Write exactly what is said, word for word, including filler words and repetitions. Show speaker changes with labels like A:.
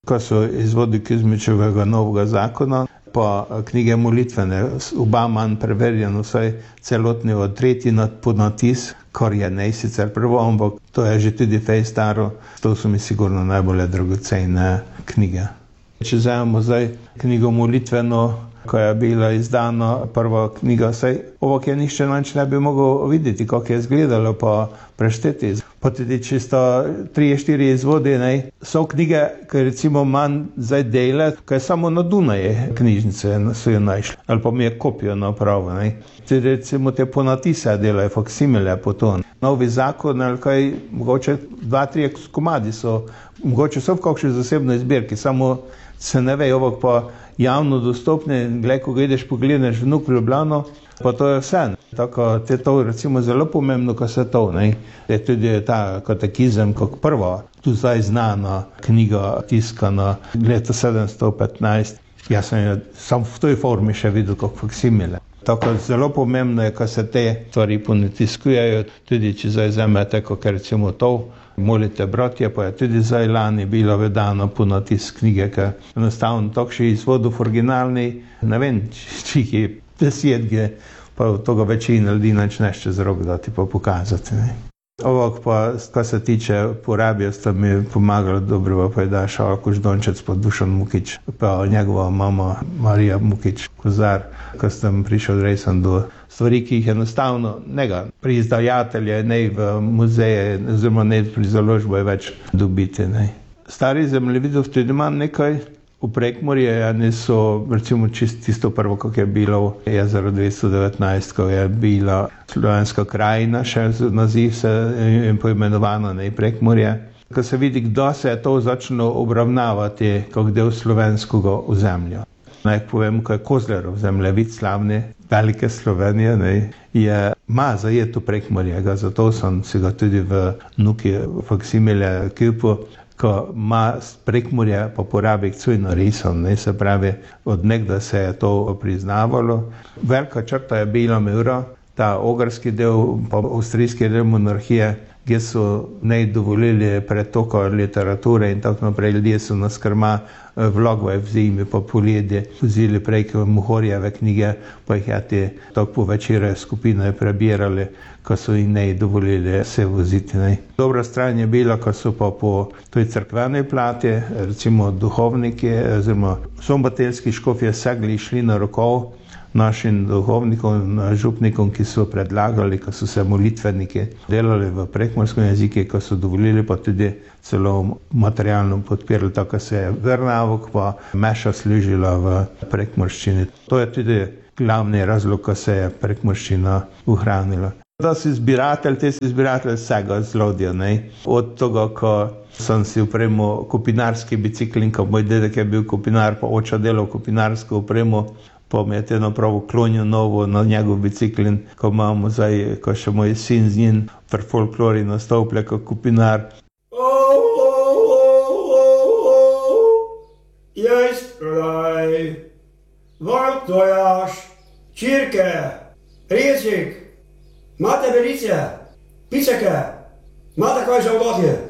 A: ko so izvodi Kuzmičevega novega zakona, pa knjige molitvene, oba manj preverjeno, vsaj celotni od tretji ponatis, kar je ne sicer prvo, ampak to je že tudi fej staro, to so mi sigurno najbolj dragocejne knjige. Če vzamemo zdaj knjigo molitveno, ko je bila izdana prva knjiga, saj ovak je nišče nič ne bi mogel videti, kako je izgledalo, pa prešteti. Pa tudi čisto tri, štiri izvodi, ne, so knjige, ki recimo manj zdaj dele, ko je samo na Dunaje knjižnice so jo našli, ali pa mi je kopijo napravo, ne. Tudi recimo te ponatise delajo, faksimile po to. Novi zakon, ali kaj, mogoče dva, tri komadi so, mogoče so v kakšni zasebni zbirki, samo se ne ve, ovak pa javno dostopne, glej, ko ga ideš pogledaš v Nuk Ljubljano, pa to je vse. Tako, te to recimo zelo pomembno, ko se to, ne. Je tudi ta katekizem, kot prva, tu zdaj znana knjiga, tiskana leta sedemsto petnajst. Jaz sem jo sam v toj formi še videl, kot faksimile. Tako zelo pomembno je, ko se te stvari ponatiskujejo, tudi če zdaj vzamete, kot recimo to, Molite bratje, pa je tudi zdaj lani bilo vedano ponatis knjige, ker enostavno takšni izvodov originalni, ne vem, če jih je desetge, pa od toga večina ljudi nič nešče z rok dati pa pokazati. Ne. Ovak pa, ko se tiče porabe, sta mi pomagala dobro, pa je da Šalko Ždončec, pa Dušan Mukič, pa njegova mama Marija Mukič Kozar, ko sem prišel rejsan do stvari, ki jih enostavno nega pri izdajatelje, ne v muzeje, oziroma ne pri založbo je več dobiti. Ne. Stari zemljevidov tudi imam nekaj, v Prekmurje niso, recimo čist tisto prvo, kako je bilo jezero dvesto devetnajst, ko je bila Slovenska krajina, še naziv se je poimenovano, ne Prekmurje. Ko se vidi, kdo se je to začelo obravnavati kot del slovenskega ozemlja. Naj povem, ko je Kozlerov zemljevid slavni, velike Slovenije, ne, je ma zajeto Prekmurje, zato sem si ga tudi v Nuki faksimile kupil, ko ima Prekmurje pa porabik cujno risan, ne, se pravi, od nekda se je to priznavalo. Velika črta je bila Mura, ta ogrski del, pa avstrijski del monarhije, kjer so ne dovolili pretoka literature in tako naprej, ljudje so nas krma vlogve v zimi, pa poletje vzeli preko Mohorjeve knjige, pa jih je te tako večere skupine prebirali, ko so jim ne dovolili se voziti. Ne. Dobra stran je bila, ko so pa po toj crkveni plati, recimo duhovniki, oziroma sombateljski škofje segli šli na rokov našim duhovnikom, župnikom, ki so predlagali, ko so se molitveniki delali v prekmurskem jeziku, ko so dovolili, pa tudi celo materialno podpirali, tako se je Vrnavok pa meša služila v prekmurščini. To je tudi glavni razlog, ko se je prekmurščina ohranila. Da si zbiratelj, te si zbiratelj vsega zlodja, ne. Od toga, ko sem si upremo kopinarski bicikl, ko moj dedek je bil kopinar, pa oča delal kopinarsko upremo, pa mi je te napravo klonil novo na njegov bicikl, ko imamo zdaj, ko še moj sin z njim pri folklori nastoplja kot kopinar.
B: Jaz prodaj, Valtojaš, Čirke, Rezik, imate belice, piceke, imate kaj za odotje?